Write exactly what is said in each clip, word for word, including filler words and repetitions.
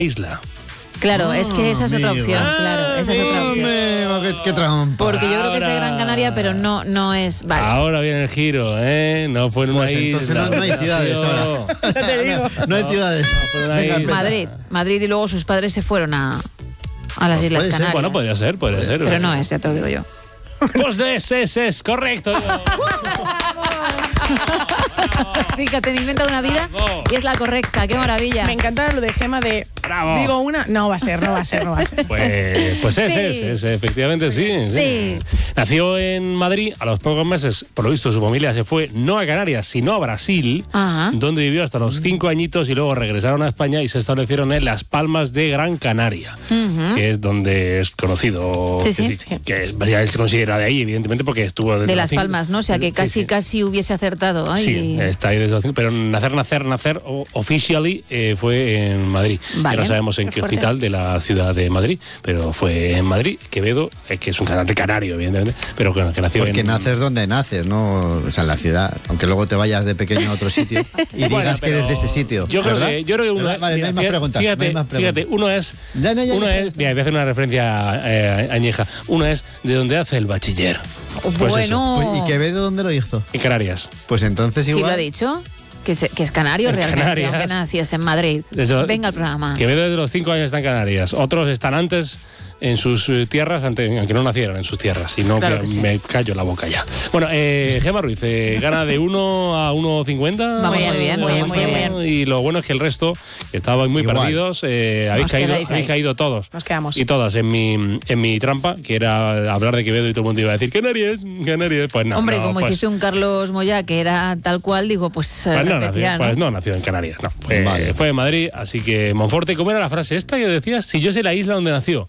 isla. Claro, es que esa es otra opción, Ah, claro, esa es otra opción. Amigo, qué, qué trampa. Porque yo creo que es de Ahora- Gran Canaria, pero no, no es... Vale. Ahora viene el giro, ¿eh? No fue en una Pues entonces isla. no, no hay ciudades Tío. ahora. no, no hay ciudades. fue una Venga, isla. empieza. Madrid, Madrid y luego sus padres se fueron a, a las Pues Islas puede ser, Canarias. Bueno, podría ser, podría ser. Pero no es, ya te lo digo yo. Pues de ese, ese es correcto. Fíjate, me he inventado una vida y es la correcta, qué maravilla. Me encanta lo de Gema de... Bravo. Digo una... No va a ser, no va a ser, no va a ser. Pues, pues ese Sí. es, ese, efectivamente sí, sí. Sí. Nació en Madrid, a los pocos meses, por lo visto su familia se fue no a Canarias, sino a Brasil, Ajá. donde vivió hasta los cinco añitos y luego regresaron a España y se establecieron en Las Palmas de Gran Canaria, Ujú. que es donde es conocido, Sí, sí. que, Sí. que es- básicamente se considera de ahí, evidentemente, porque estuvo desde De los Las cinco- Palmas, ¿no? O sea, que Sí, casi, sí. casi hubiese acertado. Ay. Sí, está ahí desde los cinco, pero nacer, nacer, nacer, o- officially eh, fue en Madrid. Vale. Ya no sabemos en Qué qué fuerte. hospital de la ciudad de Madrid, pero fue en Madrid. Quevedo, eh, que es un cantante canario, evidentemente, pero que, que nació Porque en... naces donde naces, no, o sea, en la ciudad. Aunque luego te vayas de pequeño a otro sitio y Bueno, digas que pero eres de ese sitio. Yo creo ¿verdad? que, yo creo que uno, ¿Verdad? Vale, mira, no hay más fíjate, preguntas. no hay fíjate, más preguntas. fíjate, uno es, Ya, ya, ya, uno ya, es, ya. mira, voy a hacer una referencia eh, añeja. Uno es de donde hace el bachiller. Pues eso, Bueno. Pues, ¿y Quevedo dónde lo hizo? en Canarias. Pues entonces Sí, igual. lo ha dicho. Que, se- que es canario En realmente, Canarias. aunque naciese en Madrid. Eso- Venga al programa. Quevedo desde los cinco años está en Canarias. Otros están antes en sus eh, tierras, ante- aunque no nacieron en sus tierras. Y no, Claro que que sí. me callo la boca ya. Bueno, eh, Gema Ruiz, eh, gana de uno a uno cincuenta. Vamos muy bien, muy bien, muy bien. Y lo bueno es que el resto, que estaban muy Igual. perdidos, eh, habéis, Nos caído, quedáis ahí. habéis caído todos. Nos quedamos. Y todas en mi, en mi trampa, que era hablar de Quevedo y todo el mundo iba a decir Canarias, Canarias. Pues no. Hombre, no, como pues, hiciste un Carlos Moya que era tal cual, digo, pues, eh, Pues no, repetirá, nació, ¿no? pues no nació en Canarias, no. Fue, Vale. fue en Madrid, así que Monforte, ¿cómo era la frase esta que decías? Si yo sé la isla donde nació.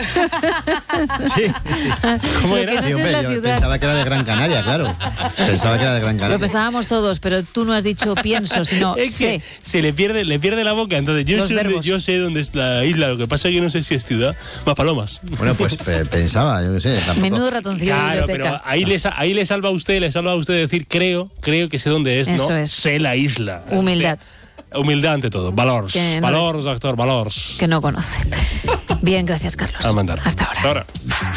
Sí, sí. ¿Cómo Lo era? que no Sí, sé hombre, es la yo ciudad. pensaba que era de Gran Canaria, claro. Pensaba que era de Gran Lo Canaria. pensábamos todos, pero tú no has dicho pienso, sino Es sé. que se le pierde, le pierde la boca. Entonces, yo Los sé, dónde, verbos. yo sé dónde es la isla. Lo que pasa es que no sé si es ciudad. Más palomas. Bueno, pues pe- pensaba, yo qué sé. Tampoco. Menudo ratoncillo de Claro, biblioteca. pero ahí le, sa- ahí le salva a usted, le salva a usted decir creo, creo que sé dónde es, Eso no es. sé la isla. Humildad. Humildad ante todo. Valors. Que no Valors, doctor, valors. Que no conoce. Bien, gracias, Carlos. A mandar. Hasta ahora. Hasta ahora.